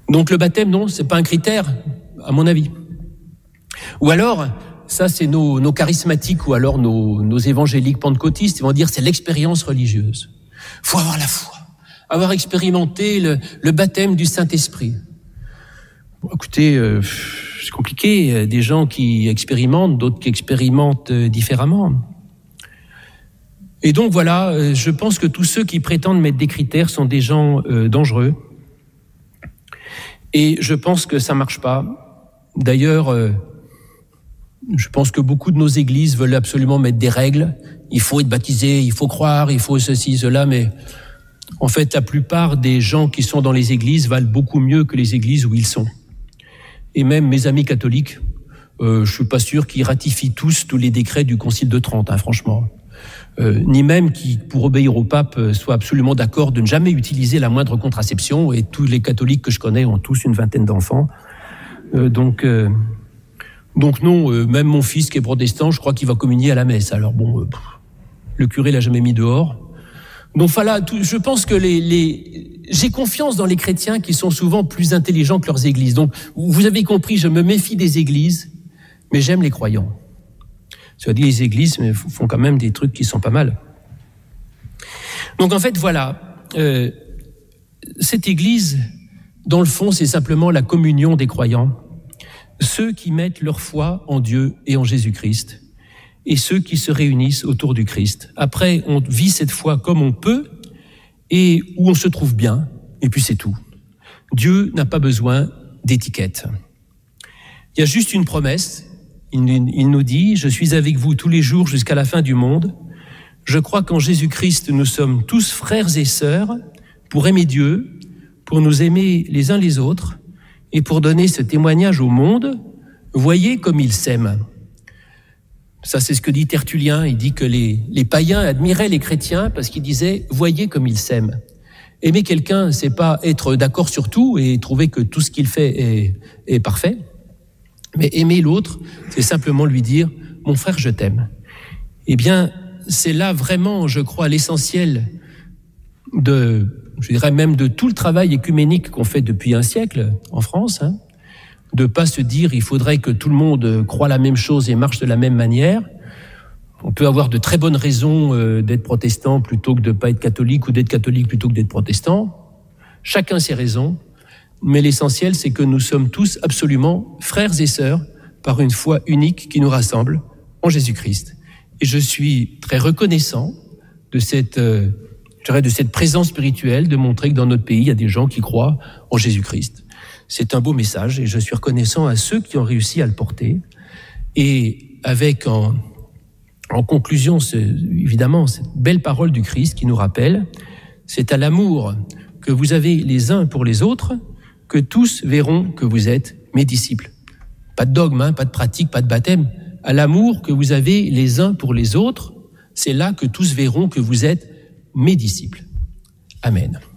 Donc le baptême, non, c'est pas un critère, à mon avis. Ou alors, ça c'est nos charismatiques ou alors nos évangéliques pentecôtistes, ils vont dire c'est l'expérience religieuse. Faut avoir la foi, avoir expérimenté le baptême du Saint-Esprit. Bon, écoutez, c'est compliqué, des gens qui expérimentent, d'autres qui expérimentent différemment. Et donc voilà, je pense que tous ceux qui prétendent mettre des critères sont des gens dangereux. Et je pense que ça marche pas. D'ailleurs, je pense que beaucoup de nos églises veulent absolument mettre des règles. Il faut être baptisé, il faut croire, il faut ceci, cela, mais en fait, la plupart des gens qui sont dans les églises valent beaucoup mieux que les églises où ils sont. Et même mes amis catholiques, je suis pas sûr qu'ils ratifient tous les décrets du Concile de Trente, franchement. Ni même qui, pour obéir au pape, soient absolument d'accord de ne jamais utiliser la moindre contraception. Et tous les catholiques que je connais ont tous une vingtaine d'enfants. Donc non, même mon fils qui est protestant, je crois qu'il va communier à la messe. Alors bon, le curé l'a jamais mis dehors. Donc voilà, je pense que j'ai confiance dans les chrétiens qui sont souvent plus intelligents que leurs églises. Donc vous avez compris, je me méfie des églises, mais j'aime les croyants. Ça dit les églises, mais font quand même des trucs qui sont pas mal. Donc en fait, voilà, cette église, dans le fond, c'est simplement la communion des croyants, ceux qui mettent leur foi en Dieu et en Jésus-Christ, et ceux qui se réunissent autour du Christ. Après, on vit cette foi comme on peut, et où on se trouve bien, et puis c'est tout. Dieu n'a pas besoin d'étiquette. Il y a juste une promesse. Il nous dit « Je suis avec vous tous les jours jusqu'à la fin du monde. Je crois qu'en Jésus-Christ, nous sommes tous frères et sœurs pour aimer Dieu, pour nous aimer les uns les autres et pour donner ce témoignage au monde. Voyez comme ils s'aiment. » Ça, c'est ce que dit Tertullien. Il dit que les païens admiraient les chrétiens parce qu'ils disaient « Voyez comme ils s'aiment ». Aimer quelqu'un, c'est pas être d'accord sur tout et trouver que tout ce qu'il fait est parfait. Mais aimer l'autre, c'est simplement lui dire « Mon frère, je t'aime ». Eh bien, c'est là vraiment, je crois, l'essentiel je dirais même de tout le travail écuménique qu'on fait depuis un siècle en France, de pas se dire il faudrait que tout le monde croie la même chose et marche de la même manière. On peut avoir de très bonnes raisons d'être protestant plutôt que de pas être catholique ou d'être catholique plutôt que d'être protestant. Chacun ses raisons. Mais l'essentiel, c'est que nous sommes tous absolument frères et sœurs par une foi unique qui nous rassemble en Jésus-Christ. Et je suis très reconnaissant de cette présence spirituelle, de montrer que dans notre pays, il y a des gens qui croient en Jésus-Christ. C'est un beau message et je suis reconnaissant à ceux qui ont réussi à le porter. Et avec en conclusion, évidemment, cette belle parole du Christ qui nous rappelle, c'est à l'amour que vous avez les uns pour les autres que tous verront que vous êtes mes disciples. Pas de dogme, pas de pratique, pas de baptême. À l'amour que vous avez les uns pour les autres, c'est là que tous verront que vous êtes mes disciples. Amen.